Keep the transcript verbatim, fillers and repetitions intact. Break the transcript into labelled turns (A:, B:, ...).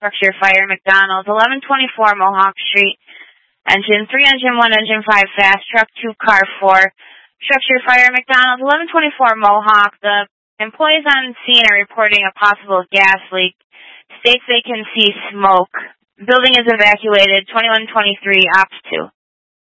A: Structure fire, McDonald's, eleven twenty-four Mohawk Street. Engine three, engine one, engine five, fast. Truck two, car four. Structure fire, McDonald's, eleven twenty-four Mohawk. The employees on scene are reporting a possible gas leak. States they can see smoke. Building is evacuated. twenty-one twenty-three, Ops two.